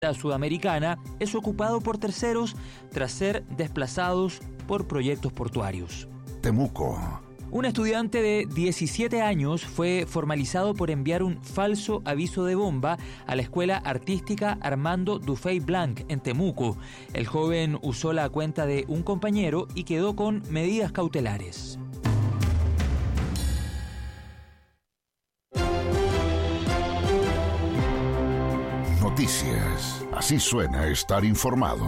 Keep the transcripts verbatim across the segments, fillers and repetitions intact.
Sudamericana es ocupado por terceros tras ser desplazados por proyectos portuarios. Temuco. Un estudiante de diecisiete años fue formalizado por enviar un falso aviso de bomba a la Escuela Artística Armando Dufay Blanc en Temuco. El joven usó la cuenta de un compañero y quedó con medidas cautelares. Noticias. Así suena estar informado.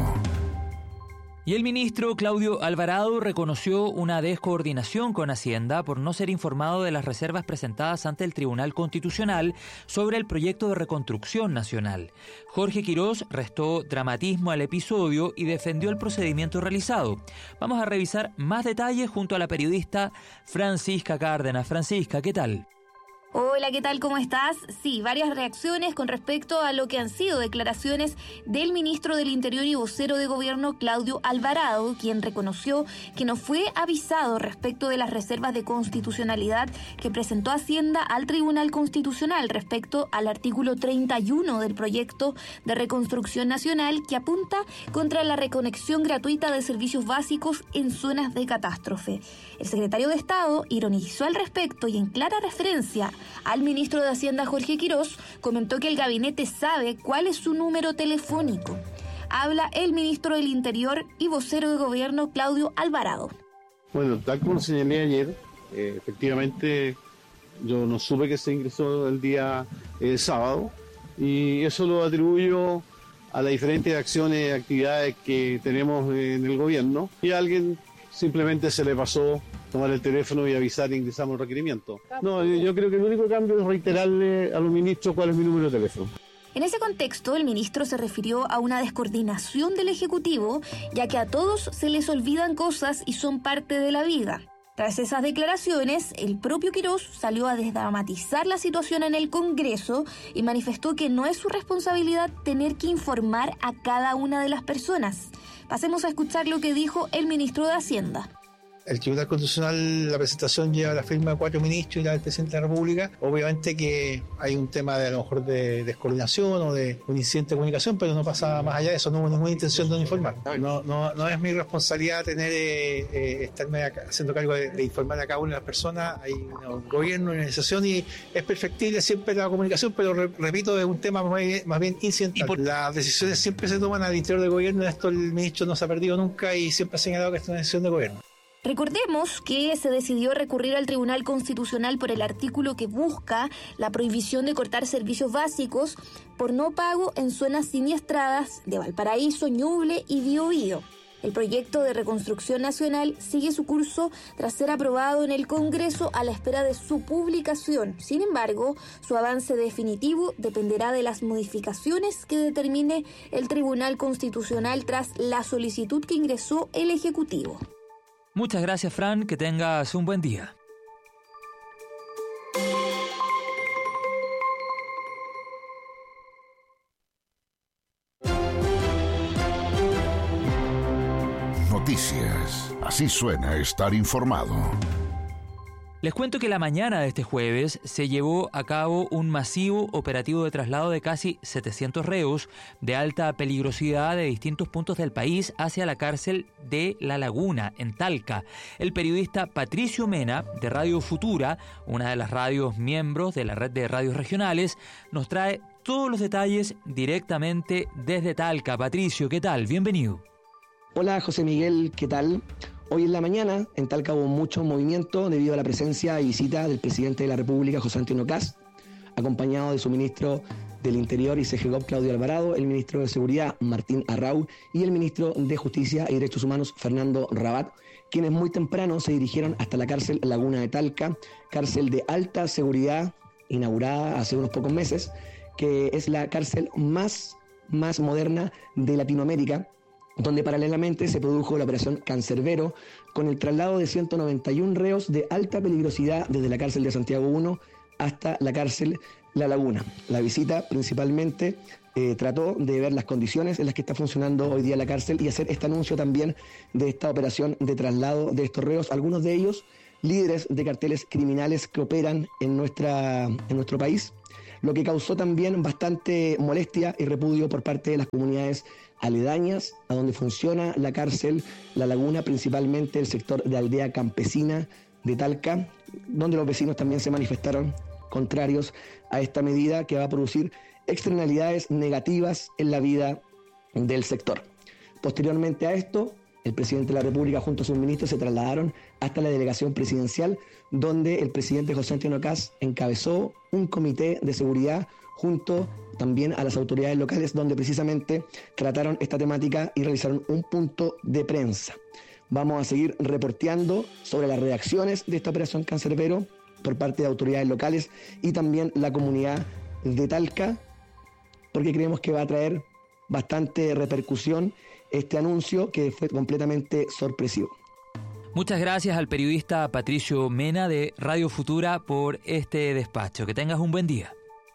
Y el ministro Claudio Alvarado reconoció una descoordinación con Hacienda por no ser informado de las reservas presentadas ante el Tribunal Constitucional sobre el proyecto de reconstrucción nacional. Jorge Quirós restó dramatismo al episodio y defendió el procedimiento realizado. Vamos a revisar más detalles junto a la periodista Francisca Cárdenas. Francisca, ¿qué tal? Hola, ¿qué tal? ¿Cómo estás? Sí, varias reacciones con respecto a lo que han sido declaraciones del ministro del Interior y vocero de Gobierno Claudio Alvarado, quien reconoció que no fue avisado respecto de las reservas de constitucionalidad que presentó Hacienda al Tribunal Constitucional respecto al artículo treinta y uno del proyecto de reconstrucción nacional que apunta contra la reconexión gratuita de servicios básicos en zonas de catástrofe. El secretario de Estado ironizó al respecto y en clara referencia al ministro de Hacienda Jorge Quirós comentó que el gabinete sabe cuál es su número telefónico. Habla el ministro del Interior y vocero de Gobierno Claudio Alvarado. Bueno, tal como señalé ayer, eh, efectivamente yo no supe que se ingresó el día eh, sábado y eso lo atribuyo a las diferentes acciones y actividades que tenemos en el gobierno y a alguien simplemente se le pasó tomar el teléfono y avisar e ingresamos el requerimiento. No, yo creo que el único cambio es reiterarle a los ministros cuál es mi número de teléfono. En ese contexto, el ministro se refirió a una descoordinación del Ejecutivo, ya que a todos se les olvidan cosas y son parte de la vida. Tras esas declaraciones, el propio Quirós salió a desdramatizar la situación en el Congreso y manifestó que no es su responsabilidad tener que informar a cada una de las personas. Pasemos a escuchar lo que dijo el ministro de Hacienda. El Tribunal Constitucional, la presentación lleva la firma de cuatro ministros y la del presidente de la República. Obviamente que hay un tema de a lo mejor de descoordinación o de un incidente de comunicación, pero no pasa más allá de eso, no hubo ninguna intención de no informar. No, no, no es mi responsabilidad tener eh, eh, estarme acá, haciendo cargo de, de informar a cada una de las personas. Hay un gobierno, una organización y es perfectible siempre la comunicación, pero re, repito, es un tema más bien, más bien incidental. Por... Las decisiones siempre se toman al interior del gobierno, esto el ministro no se ha perdido nunca y siempre ha señalado que es una decisión de gobierno. Recordemos que se decidió recurrir al Tribunal Constitucional por el artículo que busca la prohibición de cortar servicios básicos por no pago en zonas siniestradas de Valparaíso, Ñuble y Biobío. El proyecto de reconstrucción nacional sigue su curso tras ser aprobado en el Congreso a la espera de su publicación. Sin embargo, su avance definitivo dependerá de las modificaciones que determine el Tribunal Constitucional tras la solicitud que ingresó el Ejecutivo. Muchas gracias, Fran, que tengas un buen día. Noticias. Así suena estar informado. Les cuento que la mañana de este jueves se llevó a cabo un masivo operativo de traslado de casi setecientos reos de alta peligrosidad de distintos puntos del país hacia la cárcel de La Laguna, en Talca. El periodista Patricio Mena, de Radio Futura, una de las radios miembros de la red de radios regionales, nos trae todos los detalles directamente desde Talca. Patricio, ¿qué tal? Bienvenido. Hola, José Miguel, ¿qué tal? Hoy en la mañana en Talca hubo mucho movimiento debido a la presencia y visita del presidente de la República, José Antonio Kast, acompañado de su ministro del Interior y C G Gov, Claudio Alvarado, el ministro de Seguridad, Martín Arrau, y el ministro de Justicia y Derechos Humanos, Fernando Rabat, quienes muy temprano se dirigieron hasta la cárcel Laguna de Talca, cárcel de alta seguridad, inaugurada hace unos pocos meses, que es la cárcel más, más moderna de Latinoamérica, donde paralelamente se produjo la operación Cancerbero con el traslado de ciento noventa y uno reos de alta peligrosidad desde la cárcel de Santiago uno hasta la cárcel La Laguna. La visita principalmente eh, trató de ver las condiciones en las que está funcionando hoy día la cárcel y hacer este anuncio también de esta operación de traslado de estos reos, algunos de ellos líderes de carteles criminales que operan en, nuestra, en nuestro país. lo que causó también bastante molestia y repudio por parte de las comunidades aledañas a donde funciona la cárcel La Laguna, principalmente el sector de Aldea Campesina de Talca, donde los vecinos también se manifestaron contrarios a esta medida que va a producir externalidades negativas en la vida del sector. Posteriormente a esto, el presidente de la República junto a sus ministros se trasladaron hasta la delegación presidencial, donde el presidente José Antonio Kast encabezó un comité de seguridad junto también a las autoridades locales, donde precisamente trataron esta temática y realizaron un punto de prensa. Vamos a seguir reporteando sobre las reacciones de esta operación Cancerbero por parte de autoridades locales y también la comunidad de Talca, porque creemos que va a traer bastante repercusión este anuncio que fue completamente sorpresivo. Muchas gracias al periodista Patricio Mena de Radio Futura por este despacho. Que tengas un buen día.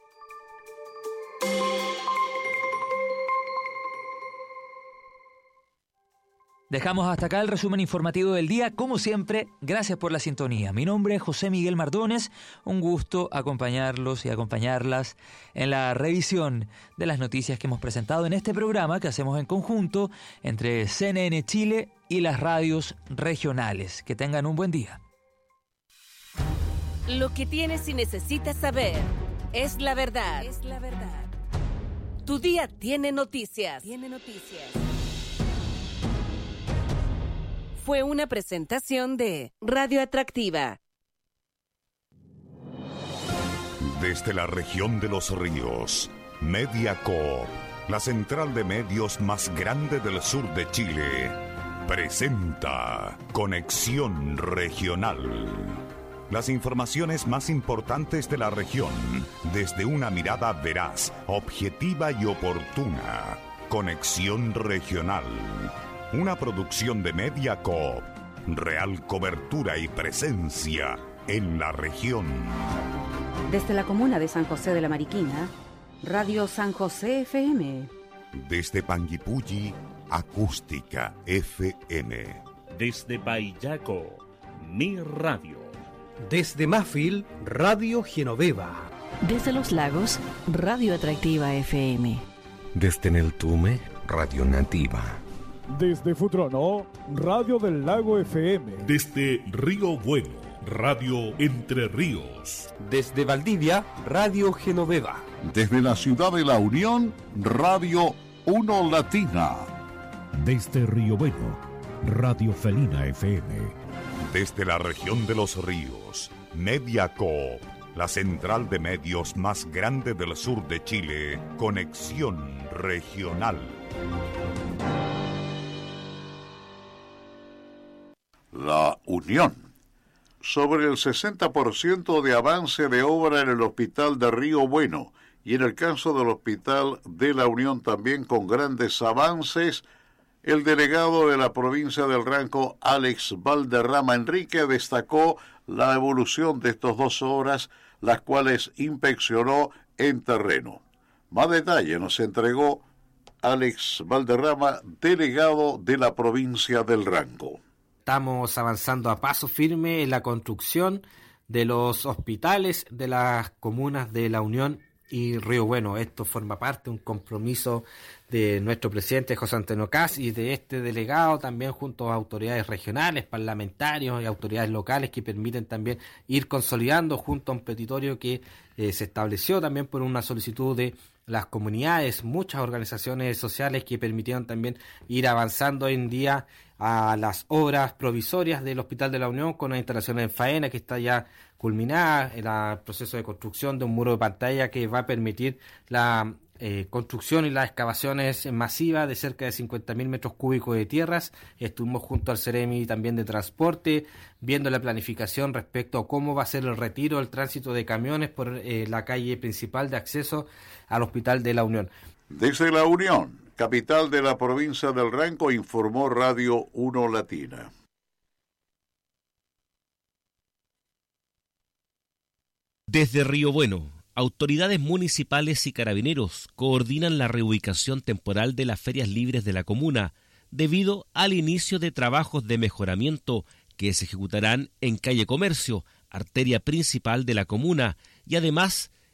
Dejamos hasta acá el resumen informativo del día. Como siempre, gracias por la sintonía. Mi nombre es José Miguel Mardones. Un gusto acompañarlos y acompañarlas en la revisión de las noticias que hemos presentado en este programa que hacemos en conjunto entre C N N Chile y las radios regionales. Que tengan un buen día. Lo que tienes y necesitas saber es la verdad. Es la verdad. Tu día tiene noticias. Tiene noticias. Fue una presentación de Radio Atractiva. Desde la región de los ríos, Mediacoop, la central de medios más grande del sur de Chile, presenta Conexión Regional. Las informaciones más importantes de la región, desde una mirada veraz, objetiva y oportuna. Conexión Regional. Una producción de Mediacoop. Real cobertura y presencia en la región. Desde la comuna de San José de la Mariquina, Radio San José F M. Desde Panguipulli, Acústica F M. Desde Payaco, Mi Radio. Desde Mafil, Radio Genoveva. Desde Los Lagos, Radio Atractiva F M. Desde Neltume, Radio Nativa. Desde Futrono, Radio del Lago F M. Desde Río Bueno, Radio Entre Ríos. Desde Valdivia, Radio Genoveva. Desde la ciudad de La Unión, Radio Uno Latina. Desde Río Bueno, Radio Felina F M. Desde la región de los ríos, Mediacoop, la central de medios más grande del sur de Chile, Conexión Regional. La Unión. Sobre el sesenta por ciento de avance de obra en el hospital de Río Bueno y en el caso del hospital de La Unión también con grandes avances, el delegado de la provincia del Ranco, Alex Valderrama Enrique, destacó la evolución de estas dos obras, las cuales inspeccionó en terreno. Más detalle nos entregó Alex Valderrama, delegado de la provincia del Ranco. Estamos avanzando a paso firme en la construcción de los hospitales de las comunas de La Unión y Río Bueno. Esto forma parte de un compromiso de nuestro presidente José Antonio Kast y de este delegado también junto a autoridades regionales, parlamentarios y autoridades locales que permiten también ir consolidando junto a un petitorio que eh, se estableció también por una solicitud de las comunidades, muchas organizaciones sociales que permitieron también ir avanzando hoy en día a las obras provisorias del Hospital de La Unión con las instalaciones en faena que está ya culminada, el proceso de construcción de un muro de pantalla que va a permitir la eh, construcción y las excavaciones masivas de cerca de cincuenta mil metros cúbicos de tierras. Estuvimos junto al Ceremi también de Transporte, viendo la planificación respecto a cómo va a ser el retiro del tránsito de camiones por eh, la calle principal de acceso al Hospital de La Unión. Desde La Unión, capital de la provincia del Ranco, informó Radio Uno Latina. Desde Río Bueno, autoridades municipales y carabineros coordinan la reubicación temporal de las ferias libres de la comuna debido al inicio de trabajos de mejoramiento que se ejecutarán en calle Comercio, arteria principal de la comuna, y además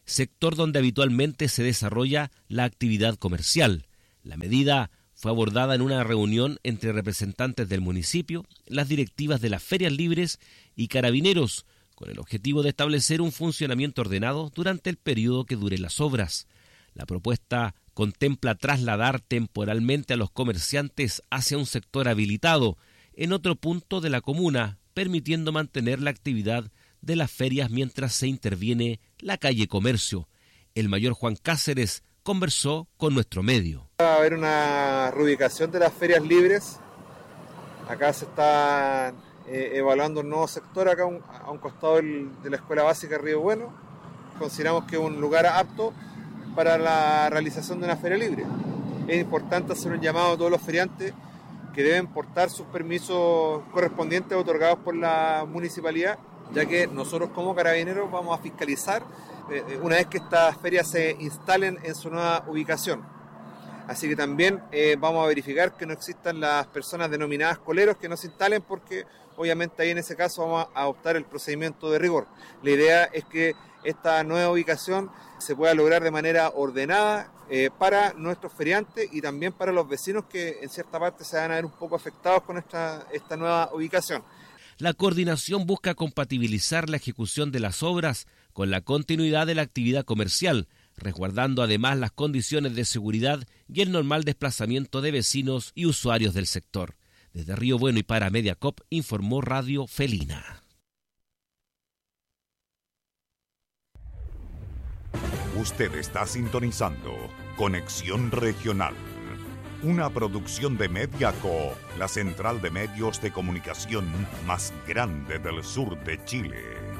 sector donde habitualmente se desarrolla la actividad comercial. La medida fue abordada en una reunión entre representantes del municipio, las directivas de las ferias libres y carabineros, con el objetivo de establecer un funcionamiento ordenado durante el periodo que duren las obras. La propuesta contempla trasladar temporalmente a los comerciantes hacia un sector habilitado en otro punto de la comuna, permitiendo mantener la actividad de las ferias mientras se interviene la calle Comercio. El mayor Juan Cáceres conversó con nuestro medio. Va a haber una reubicación de las ferias libres. Acá se está eh, evaluando un nuevo sector, acá un, a un costado del, de la Escuela Básica Río Bueno. Consideramos que es un lugar apto para la realización de una feria libre. Es importante hacer un llamado a todos los feriantes que deben portar sus permisos correspondientes otorgados por la municipalidad, ya que nosotros como carabineros vamos a fiscalizar eh, una vez que estas ferias se instalen en su nueva ubicación. Así que también eh, vamos a verificar que no existan las personas denominadas coleros que no se instalen, porque obviamente ahí en ese caso vamos a adoptar el procedimiento de rigor. La idea es que esta nueva ubicación se pueda lograr de manera ordenada eh, para nuestros feriantes y también para los vecinos que en cierta parte se van a ver un poco afectados con esta, esta nueva ubicación. La coordinación busca compatibilizar la ejecución de las obras con la continuidad de la actividad comercial, resguardando además las condiciones de seguridad y el normal desplazamiento de vecinos y usuarios del sector. Desde Río Bueno y para Mediacop informó Radio Felina. Usted está sintonizando Conexión Regional, una producción de Mediacop, la central de medios de comunicación más grande del sur de Chile.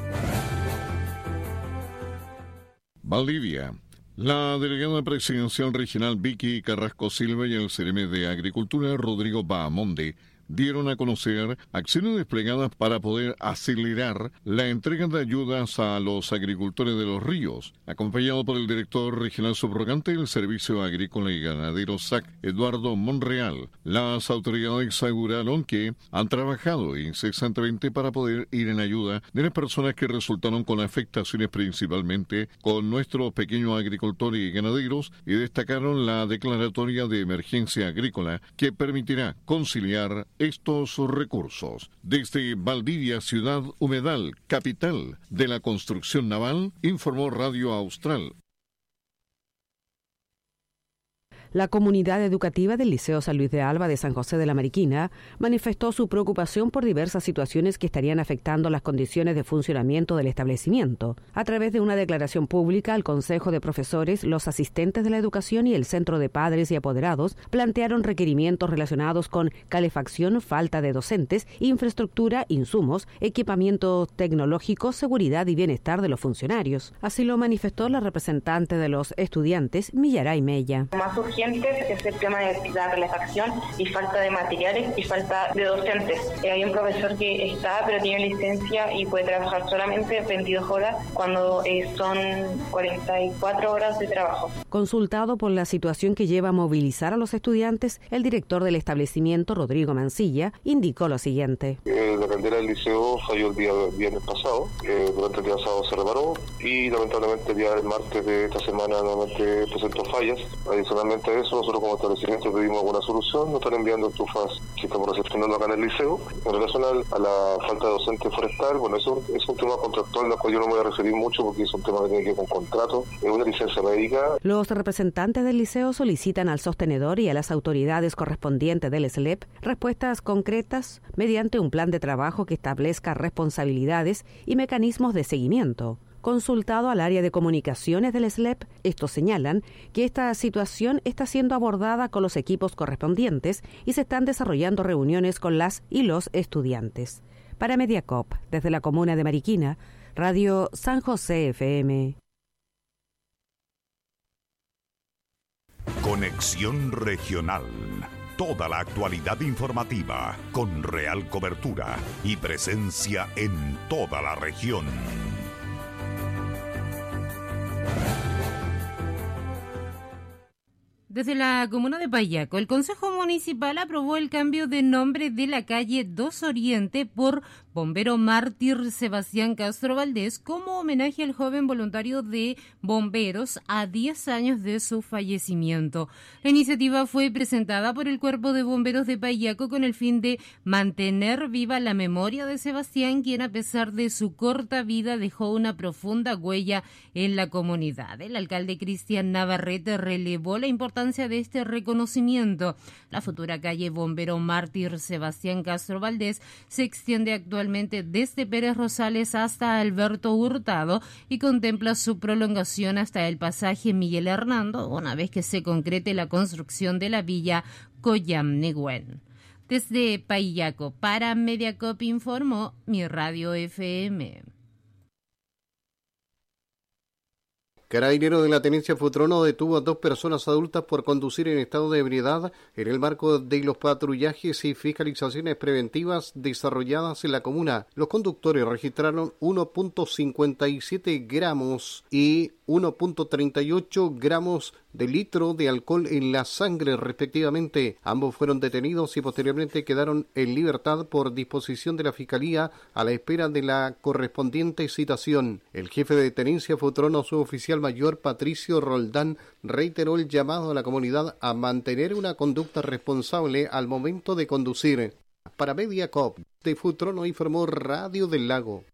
Valdivia. La delegada presidencial regional Vicky Carrasco Silva y el C N M de Agricultura Rodrigo Bahamonde dieron a conocer acciones desplegadas para poder acelerar la entrega de ayudas a los agricultores de los ríos, acompañado por el director regional subrogante del Servicio Agrícola y Ganadero S A C, Eduardo Monreal. Las autoridades aseguraron que han trabajado incesantemente para poder ir en ayuda de las personas que resultaron con afectaciones, principalmente con nuestros pequeños agricultores y ganaderos, y destacaron la declaratoria de emergencia agrícola que permitirá conciliar estos recursos. Desde Valdivia, ciudad humedal, capital de la construcción naval, informó Radio Austral. La comunidad educativa del Liceo San Luis de Alba de San José de la Mariquina manifestó su preocupación por diversas situaciones que estarían afectando las condiciones de funcionamiento del establecimiento. A través de una declaración pública, el Consejo de Profesores, los asistentes de la educación y el Centro de Padres y Apoderados plantearon requerimientos relacionados con calefacción, falta de docentes, infraestructura, insumos, equipamiento tecnológico, seguridad y bienestar de los funcionarios. Así lo manifestó la representante de los estudiantes, Millaray Mella. Más urgente es el tema de la calefacción y falta de materiales y falta de docentes. Eh, hay un profesor que está, pero tiene licencia y puede trabajar solamente veintidós horas cuando eh, son cuarenta y cuatro horas de trabajo. Consultado por la situación que lleva a movilizar a los estudiantes, el director del establecimiento, Rodrigo Mancilla, indicó lo siguiente. Eh, la caldera del liceo falló el día viernes pasado, eh, durante el día sábado se reparó y lamentablemente el día del martes de esta semana nuevamente presentó fallas. Adicionalmente a eso, nosotros como establecimiento pedimos alguna solución, nos están enviando estufas que estamos recepcionando acá en el liceo. En relación a la falta de docente forestal, bueno, eso es un tema contractual al cual yo no me voy a referir mucho porque es un tema que tiene que ver con contrato, es una licencia médica. Los representantes del liceo solicitan al sostenedor y a las autoridades correspondientes del S L E P respuestas concretas mediante un plan de trabajo que establezca responsabilidades y mecanismos de seguimiento. Consultado al área de comunicaciones del S L E P, estos señalan que esta situación está siendo abordada con los equipos correspondientes y se están desarrollando reuniones con las y los estudiantes. Para Mediacop, desde la comuna de Mariquina, Radio San José F M. Conexión Regional. Toda la actualidad informativa con real cobertura y presencia en toda la región. Desde la comuna de Payaco, el Consejo Municipal aprobó el cambio de nombre de la calle dos Oriente por bombero mártir Sebastián Castro Valdés como homenaje al joven voluntario de bomberos a diez años de su fallecimiento. La iniciativa fue presentada por el Cuerpo de Bomberos de Payaco con el fin de mantener viva la memoria de Sebastián, quien a pesar de su corta vida dejó una profunda huella en la comunidad. El alcalde Cristian Navarrete relevó la importancia de este reconocimiento. La futura calle Bombero Mártir Sebastián Castro Valdés se extiende actualmente desde Pérez Rosales hasta Alberto Hurtado y contempla su prolongación hasta el pasaje Miguel Hernando, una vez que se concrete la construcción de la villa Coyamnegüen. Desde Payaco para Mediacop informó mi Radio F M. Carabinero de la Tenencia Futrono detuvo a dos personas adultas por conducir en estado de ebriedad en el marco de los patrullajes y fiscalizaciones preventivas desarrolladas en la comuna. Los conductores registraron uno punto cincuenta y siete gramos y uno punto treinta y ocho gramos de litro de alcohol en la sangre respectivamente. Ambos fueron detenidos y posteriormente quedaron en libertad por disposición de la Fiscalía a la espera de la correspondiente citación. El jefe de Tenencia Futrono, suboficial mayor Patricio Roldán, reiteró el llamado a la comunidad a mantener una conducta responsable al momento de conducir. Para Mediacop de Futrono informó Radio del Lago.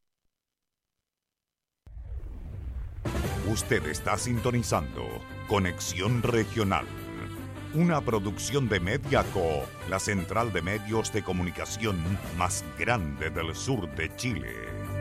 Usted está sintonizando Conexión Regional, una producción de Mediacop, la central de medios de comunicación más grande del sur de Chile.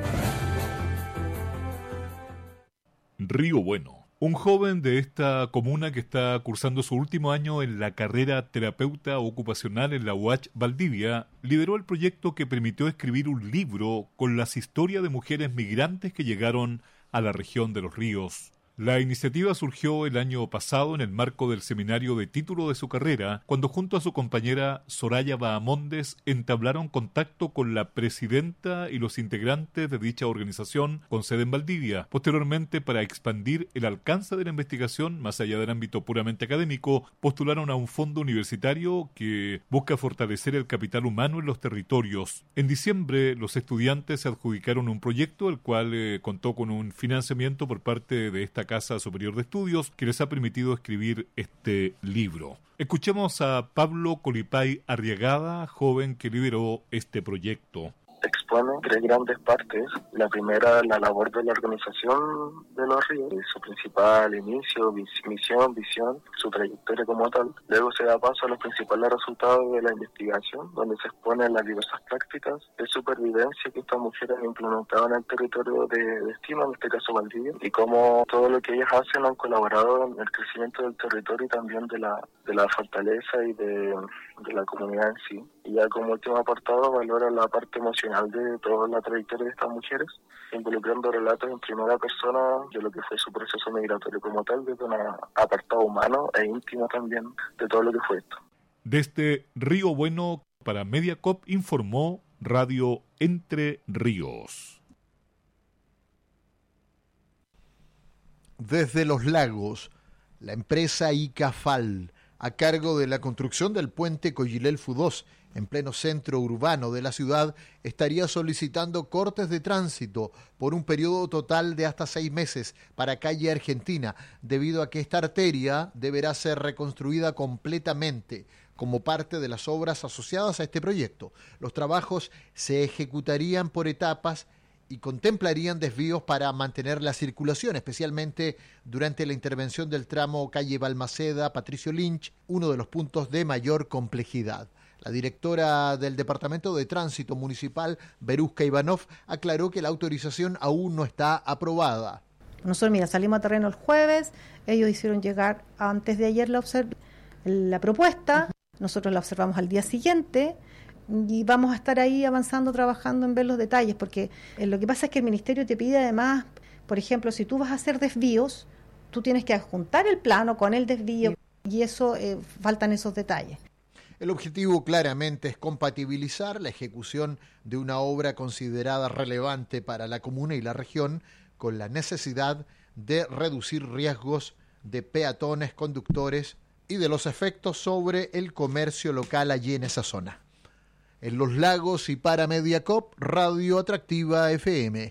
Río Bueno. Un joven de esta comuna que está cursando su último año en la carrera terapeuta ocupacional en la U H Valdivia lideró el proyecto que permitió escribir un libro con las historias de mujeres migrantes que llegaron a la región de los ríos. La iniciativa surgió el año pasado en el marco del seminario de título de su carrera, cuando junto a su compañera Soraya Bahamondes entablaron contacto con la presidenta y los integrantes de dicha organización con sede en Valdivia. Posteriormente, para expandir el alcance de la investigación más allá del ámbito puramente académico, postularon a un fondo universitario que busca fortalecer el capital humano en los territorios. En diciembre, los estudiantes se adjudicaron un proyecto, el cual eh, contó con un financiamiento por parte de esta Casa Superior de Estudios, que les ha permitido escribir este libro. Escuchemos a Pablo Colipay Arriagada, joven que lideró este proyecto. Expone tres grandes partes. La primera, la labor de la organización de los ríos, su principal inicio, vis- misión, visión, su trayectoria como tal. Luego se da paso a los principales resultados de la investigación, donde se exponen las diversas prácticas de supervivencia que estas mujeres han implementado en el territorio de destino, en este caso Valdivia, y cómo todo lo que ellas hacen han colaborado en el crecimiento del territorio y también de la, de la fortaleza y de, de la comunidad en sí. Y ya como último apartado valora la parte emocional de toda la trayectoria de estas mujeres, involucrando relatos en primera persona de lo que fue su proceso migratorio como tal, desde un apartado humano e íntimo también de todo lo que fue esto. Desde Río Bueno, para Mediacop, informó Radio Entre Ríos. Desde Los Lagos, la empresa Icafal, a cargo de la construcción del puente Coyilel-Fudós, en pleno centro urbano de la ciudad, estaría solicitando cortes de tránsito por un periodo total de hasta seis meses para calle Argentina, debido a que esta arteria deberá ser reconstruida completamente como parte de las obras asociadas a este proyecto. Los trabajos se ejecutarían por etapas y contemplarían desvíos para mantener la circulación, especialmente durante la intervención del tramo calle Balmaceda, Patricio Lynch, uno de los puntos de mayor complejidad. La directora del Departamento de Tránsito Municipal, Beruska Ivanov, aclaró que la autorización aún no está aprobada. Nosotros, mira, salimos a terreno el jueves, ellos hicieron llegar antes de ayer la, observ- la propuesta, nosotros la observamos al día siguiente y vamos a estar ahí avanzando, trabajando en ver los detalles, porque eh, lo que pasa es que el Ministerio te pide además, por ejemplo, si tú vas a hacer desvíos, tú tienes que adjuntar el plano con el desvío y eso, eh, faltan esos detalles. El objetivo claramente es compatibilizar la ejecución de una obra considerada relevante para la comuna y la región con la necesidad de reducir riesgos de peatones, conductores y de los efectos sobre el comercio local allí en esa zona. en Los Lagos y para Mediacop, Radio Atractiva F M.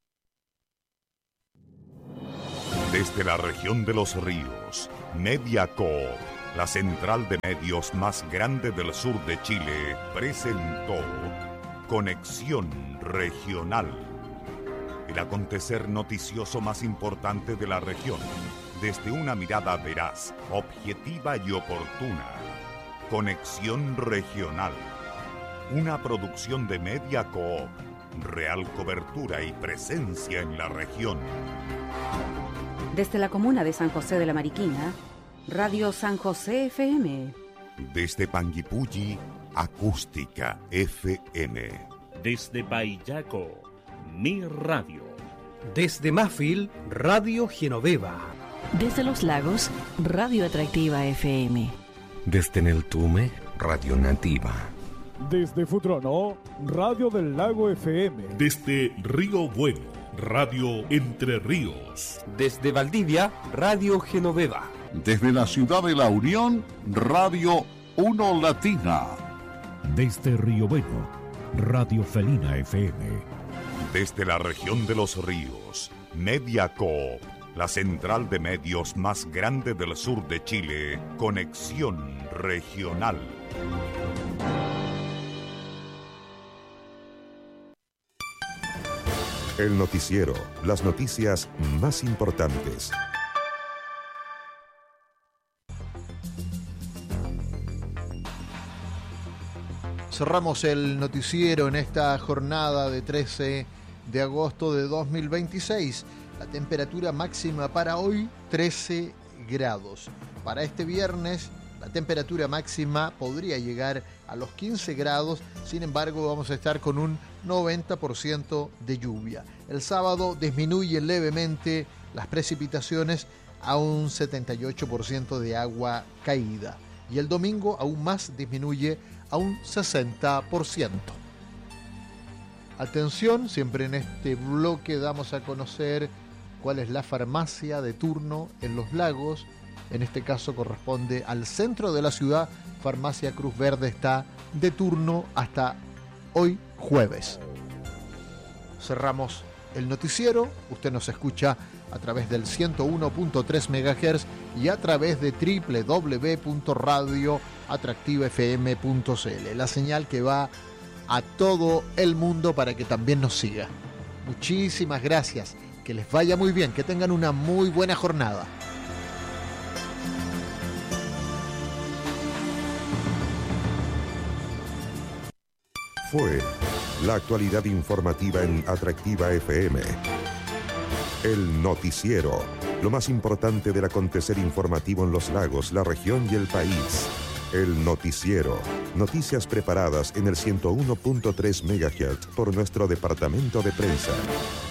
Desde la región de los ríos, Mediacop, la central de medios más grande del sur de Chile, presentó Conexión Regional, el acontecer noticioso más importante de la región, desde una mirada veraz, objetiva y oportuna. Conexión Regional, una producción de Mediacop, real cobertura y presencia en la región. Desde la comuna de San José de la Mariquina, Radio San José F M. Desde Panguipulli, Acústica F M. Desde Payaco, Mi Radio. Desde Mafil, Radio Genoveva. Desde Los Lagos, Radio Atractiva F M. Desde Neltume, Radio Nativa. Desde Futrono, Radio del Lago F M. Desde Río Bueno, Radio Entre Ríos. Desde Valdivia, Radio Genoveva. Desde la ciudad de La Unión, Radio Uno Latina. Desde Río Bueno, Radio Felina F M. Desde la región de los ríos, Mediacop, la central de medios más grande del sur de Chile, Conexión Regional. El noticiero, las noticias más importantes. Cerramos el noticiero en esta jornada de trece de agosto de dos mil veintiséis. La temperatura máxima para hoy, trece grados. Para este viernes, la temperatura máxima podría llegar a los quince grados, sin embargo vamos a estar con un noventa por ciento de lluvia. El sábado disminuyen levemente las precipitaciones a un setenta y ocho por ciento de agua caída. Y el domingo aún más disminuye a un sesenta por ciento. Atención, siempre en este bloque damos a conocer cuál es la farmacia de turno en Los Lagos. En este caso corresponde al centro de la ciudad. Farmacia Cruz Verde está de turno hasta hoy jueves. Cerramos el noticiero. Usted nos escucha a través del ciento uno punto tres megahertz y a través de doble u doble u doble u punto radio atractiva f m punto c l. La señal que va a todo el mundo para que también nos siga. Muchísimas gracias. Que les vaya muy bien. Que tengan una muy buena jornada. Fue la actualidad informativa en Atractiva F M. El noticiero, lo más importante del acontecer informativo en Los Lagos, la región y el país. El noticiero, noticias preparadas en el ciento uno punto tres megahertz por nuestro departamento de prensa.